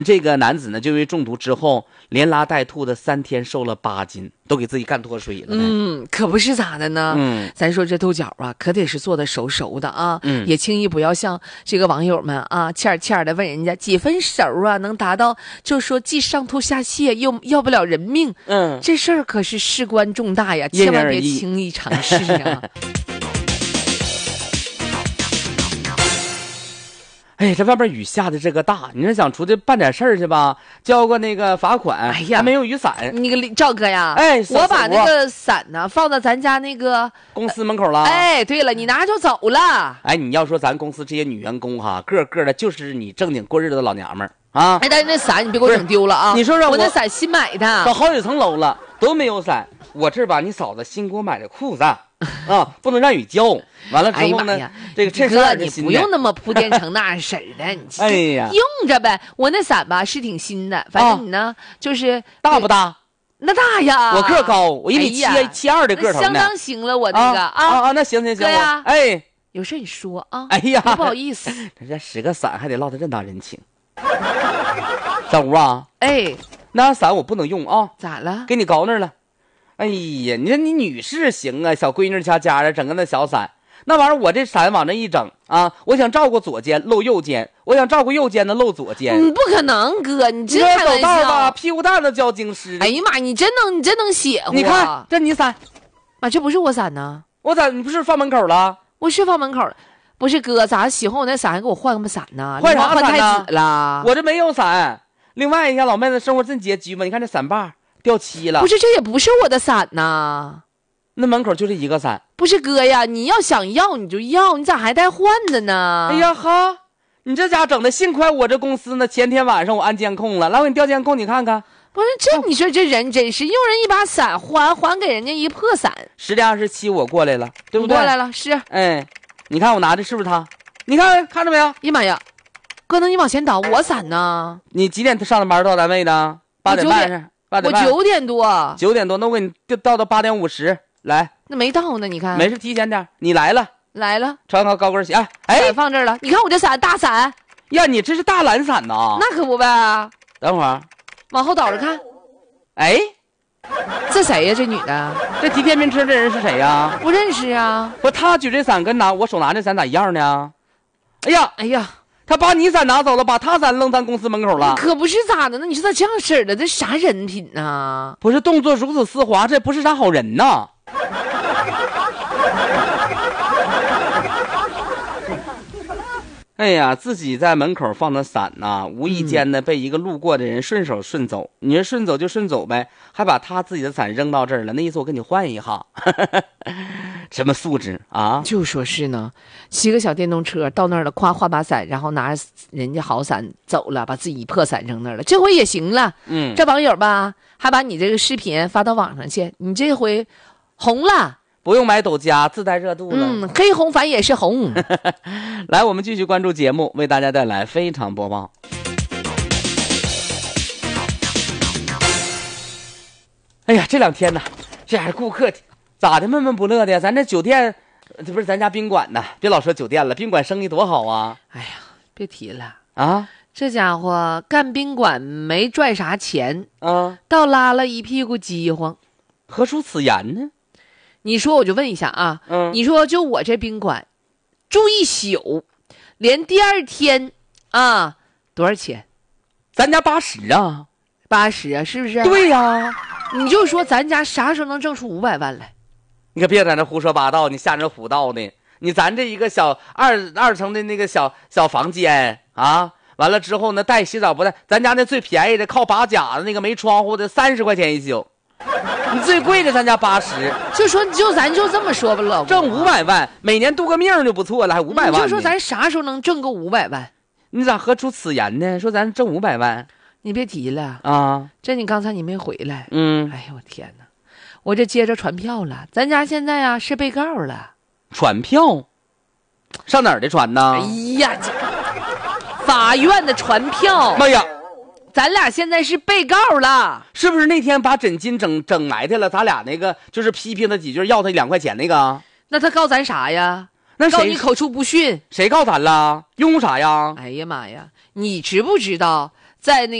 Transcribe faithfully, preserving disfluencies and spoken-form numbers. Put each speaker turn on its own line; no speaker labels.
这个男子呢，就因为中毒之后，连拉带吐的三天瘦了八斤，都给自己干脱水了。
嗯，可不是咋的呢？
嗯，
咱说这豆角啊，可得是做的熟熟的啊，
嗯，
也轻易不要像这个网友们啊，欠欠的问人家几分熟啊，能达到就说既上吐下泻又要不了人命。
嗯，
这事儿可是事关重大呀，千万别轻易尝试啊。
哎，这外边雨下的这个大，你说想出去办点事儿去吧，交个那个罚款，哎呀，还没有雨伞。
那个赵哥呀，
哎，
我把那个伞呢放到咱家那个
公司门口了。
哎，对了，你拿就走了。
哎，你要说咱公司这些女员工哈，个个的就是你正经过日子的老娘们儿啊。
哎，但是那伞你别给我整丢了啊！
你说说我，
我那伞新买的，
都好几层楼了都没有伞。我这把你嫂子新给我买的裤子啊，不能让雨浇。完了之后呢，
哎、
这个衬衫
你不用那么铺垫成那式儿的，你
哎呀，
用着呗。我那伞吧是挺新的，反正你呢、啊、就是
大不大？
那大呀，
我个高，我一米七七二的个头呢，
相当行了。我那个啊
啊啊，那行行行，
对呀，
哎，
有事你说啊。
哎呀，
不好意思，
人家使个伞还得落他这大人情。小吴啊，
哎，
那伞我不能用啊，
咋了？
给你搞那儿了。哎呀，你说你女士行啊，小闺女家家的整个那小伞，那玩意儿我这伞往这一整啊，我想照顾左肩露右肩，我想照顾右肩的露左肩。
你、嗯、不可能哥，你真开
玩笑。走道吧，屁股蛋都交经湿。
哎呀妈，你真能你真能写乎。
你看这你伞，
妈，这不是我伞呢，
我伞你不是放门口了？
我是放门口了。不是哥，咋喜欢我那伞还给我换个伞呢？
换啥伞
呢？了，
我这没有伞。另外一下，老妹子生活真拮据嘛，你看这伞把掉漆了。
不是，这也不是我的伞呐。
那门口就这一个伞。
不是哥呀，你要想要你就要，你咋还带换的呢？
哎呀哈，你这家整的，幸亏我这公司呢，前天晚上我安监控了，来我给你调监控，你看看。
不是这，你说这人真是用人一把伞还还给人家一破伞。
十点二十七我过来了，对不对？
过来了，是。
哎，你看我拿的是不是他？你看看着没有？
哎呀妈呀，哥，那你往前倒，我伞呢？
你几点上的班到单位的？八点半是？八点半。
我九点多。
九点多，那我给你调到八点五十来。
那没到呢，你看。
没事，提前点。你来了。
来了。
穿个高跟鞋。哎哎，
伞放这儿了。你看我这伞，大伞。
呀，你这是大蓝伞呐？
那可不呗。
等会儿，
往后倒着看。
哎，
这谁呀？这女的？
这骑电瓶车这人是谁呀？
不认识啊。
不，他举这伞跟拿我手拿这伞咋一样呢？哎呀，
哎呀，
他把你伞拿走了，把他伞扔咱公司门口了。
可不是咋的呢？你说他这样式的，这啥人品呢？
不是，动作如此丝滑，这不是啥好人呐。哎呀，自己在门口放的伞呐、啊，无意间呢被一个路过的人顺手顺走。嗯、你说顺走就顺走呗，还把他自己的伞扔到这儿了，那意思我跟你换一下。什么素质啊？
就说是呢，骑个小电动车到那儿了，夸换把伞，然后拿人家好伞走了，把自己破伞扔那儿了。这回也行了，
嗯，
这网友吧还把你这个视频发到网上去，你这回红了。
不用买抖加，自带热度了。
嗯，黑红反也是红。
来，我们继续关注节目，为大家带来非常播报。哎呀，这两天呢，这俩顾客咋的闷闷不乐的？咱这酒店，这不是咱家宾馆呢？别老说酒店了，宾馆生意多好啊！
哎呀，别提了
啊！
这家伙干宾馆没赚啥钱
啊，
倒拉了一屁股饥荒。
何出此言呢？
你说我就问一下啊，
嗯，
你说就我这宾馆住一宿，连第二天啊多少钱？
咱家八十啊，
八十啊，是不是？
对呀、啊，
你就说咱家啥时候能挣出五百万来？
你可别在那胡说八道，你吓人唬道呢。你咱这一个小二二层的那个小小房间啊，完了之后呢，带洗澡不带？咱家那最便宜的靠把甲的那个没窗户的三十块钱一宿。你最贵的咱家八十，
就说就咱就这么说吧，老公
挣五百万，每年度个命就不错了，还五百万。
你就说咱啥时候能挣个五百万？
你咋何出此言呢？说咱挣五百万，
你别提了
啊！
这你刚才你没回来，
嗯，
哎呦我天哪，我这接着传票了，咱家现在啊是被告了。
传票？上哪儿的传呢？
哎呀，法院的传票。
妈呀！
咱俩现在是被告了，
是不是那天把枕巾整整埋汰了？咱俩那个就是批评他几句，要他两块钱那个。
那他告咱啥呀？
那谁
告你口出不逊？
谁告咱了？用啥呀？
哎呀妈呀！你知不知道在那个。